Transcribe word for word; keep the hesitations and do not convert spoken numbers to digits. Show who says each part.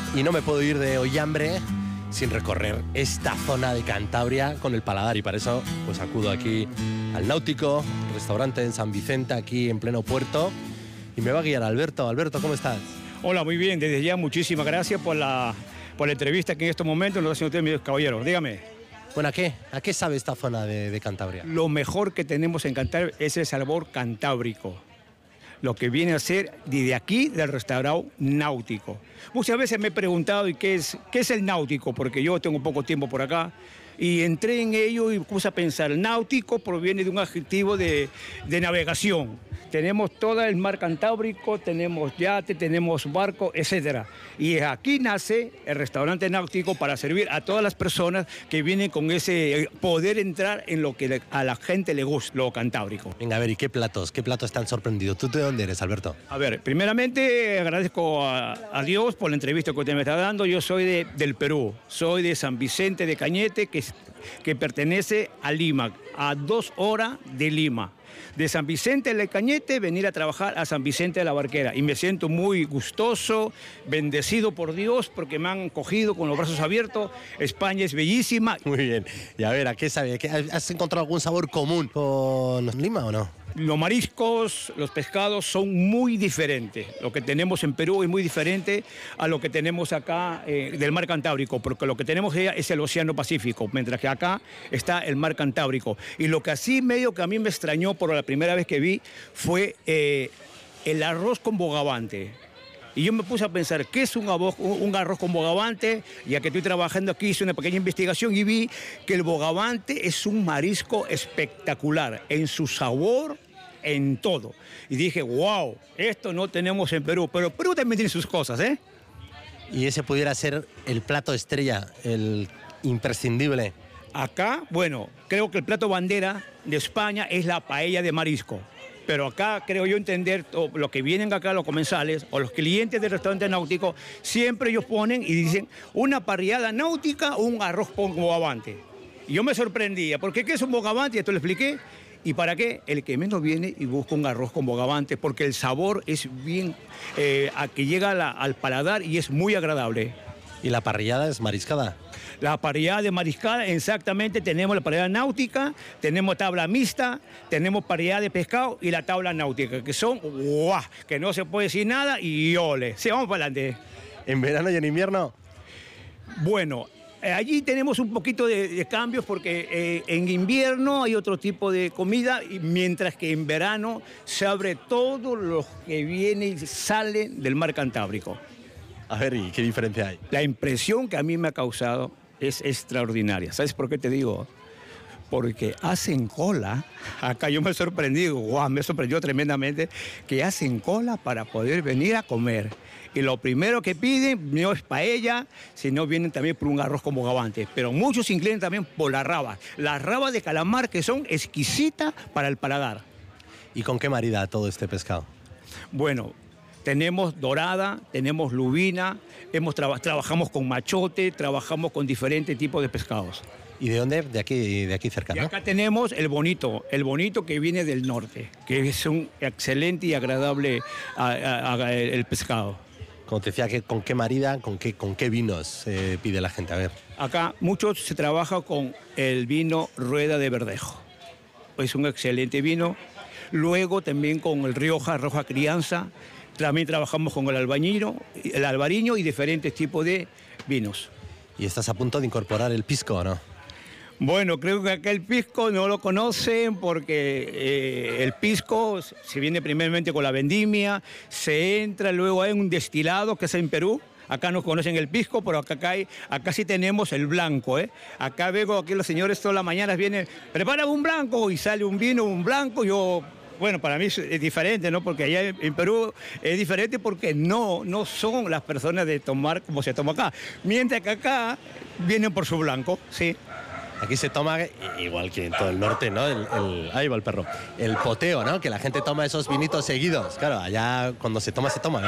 Speaker 1: Y no me puedo ir de Ollambre sin recorrer esta zona de Cantabria con el paladar, y para eso pues acudo aquí al Náutico, restaurante en San Vicente, aquí en pleno puerto, y me va a guiar Alberto. Alberto, ¿cómo estás?
Speaker 2: Hola, muy bien, desde ya muchísimas gracias por la, por la entrevista que en estos momentos nos hacen ustedes, mis caballeros. Dígame.
Speaker 1: Bueno, ¿a qué? ¿A qué sabe esta zona de, de Cantabria?
Speaker 2: Lo mejor que tenemos en Cantabria es el sabor cantábrico. Lo que viene a ser desde aquí del restaurante Náutico. Muchas veces me he preguntado ¿y qué es, qué es el náutico? Porque yo tengo poco tiempo por acá y entré en ello y puse a pensar, náutico proviene de un adjetivo de, de navegación. Tenemos todo el mar Cantábrico, tenemos yate, tenemos barco, etcétera. Y aquí nace el restaurante náutico para servir a todas las personas que vienen con ese poder entrar en lo que a la gente le gusta, lo cantábrico.
Speaker 1: Venga, a ver, ¿y qué platos? ¿Qué platos te han sorprendido? ¿Tú de dónde eres, Alberto?
Speaker 2: A ver, primeramente agradezco a, a Dios por la entrevista que usted me está dando. Yo soy de, del Perú, soy de San Vicente de Cañete, que, que pertenece a Lima, a dos horas de Lima. De San Vicente de Cañete venir a trabajar a San Vicente de la Barquera, y me siento muy gustoso, bendecido por Dios porque me han cogido con los brazos abiertos. España es bellísima.
Speaker 1: Muy bien, y a ver, ¿a qué sabe? ¿Has encontrado algún sabor común con Lima o no?
Speaker 2: Los mariscos, los pescados son muy diferentes. Lo que tenemos en Perú es muy diferente a lo que tenemos acá eh, del mar Cantábrico, porque lo que tenemos allá es el Océano Pacífico, mientras que acá está el mar Cantábrico. Y lo que así medio que a mí me extrañó por la primera vez que vi fue eh, el arroz con bogavante. Y yo me puse a pensar, ¿qué es un arroz, un arroz con bogavante? Ya que estoy trabajando aquí, hice una pequeña investigación y vi que el bogavante es un marisco espectacular en su sabor, en todo. Y dije, wow, esto no tenemos en Perú, pero Perú también tiene sus cosas, ¿eh?
Speaker 1: Y ese pudiera ser el plato estrella, el imprescindible.
Speaker 2: Acá, bueno, creo que el plato bandera de España es la paella de marisco. Pero acá creo yo entender, lo que vienen acá los comensales o los clientes del restaurante náutico, siempre ellos ponen y dicen una parrillada náutica o un arroz con bogavante. Y yo me sorprendía, porque ¿qué es un bogavante? Ya te lo expliqué. ¿Y para qué? El que menos viene y busca un arroz con bogavante, porque el sabor es bien, eh, a que llega a la, al paladar y es muy agradable.
Speaker 1: ¿Y la parrillada es mariscada?
Speaker 2: La parrillada de mariscada, exactamente, tenemos la parrillada náutica, tenemos tabla mixta, tenemos parrillada de pescado y la tabla náutica, que son, ¡guau!, que no se puede decir nada y ole. Sí, vamos para adelante.
Speaker 1: ¿En verano y en invierno?
Speaker 2: Bueno, eh, allí tenemos un poquito de, de cambios porque eh, en invierno hay otro tipo de comida, y mientras que en verano se abre todo lo que viene y sale del mar Cantábrico.
Speaker 1: A ver, ¿y qué diferencia hay?
Speaker 2: La impresión que a mí me ha causado es extraordinaria. ¿Sabes por qué te digo? Porque hacen cola. Acá yo me he sorprendido, wow, me sorprendió tremendamente que hacen cola para poder venir a comer. Y lo primero que piden no es paella, sino vienen también por un arroz con bogavante. Pero muchos se inclinan también por la raba. Las rabas de calamar, que son exquisitas para el paladar.
Speaker 1: ¿Y con qué marida todo este pescado?
Speaker 2: Bueno, tenemos dorada, tenemos lubina, hemos traba, trabajamos con machote, trabajamos con diferentes tipos de pescados.
Speaker 1: ¿Y de dónde? De aquí, de aquí cerca, ¿no?
Speaker 2: Y acá tenemos el bonito, el bonito que viene del norte, que es un excelente y agradable a, a, a, el pescado.
Speaker 1: Como te decía, ¿con qué marida, con qué, con qué vinos eh, pide la gente? A ver.
Speaker 2: Acá mucho se trabaja con el vino Rueda de Verdejo. Es un excelente vino. Luego también con el Rioja, Roja Crianza. También trabajamos con el albariño, el albariño y diferentes tipos de vinos.
Speaker 1: ¿Y estás a punto de incorporar el pisco o no?
Speaker 2: Bueno, creo que acá el pisco no lo conocen porque eh, el pisco se viene primeramente con la vendimia, se entra, luego hay un destilado que es en Perú. Acá no conocen el pisco, pero acá, acá, hay, acá sí tenemos el blanco, ¿eh? Acá veo aquí los señores todas las mañanas vienen, prepara un blanco y sale un vino, un blanco, yo... Bueno, para mí es diferente, ¿no? Porque allá en Perú es diferente porque no, no son las personas de tomar como se toma acá. Mientras que acá vienen por su blanco, sí.
Speaker 1: Aquí se toma, igual que en todo el norte, ¿no? El, el, ahí va el perro. El poteo, ¿no? Que la gente toma esos vinitos seguidos. Claro, allá cuando se toma, se toma, ¿no?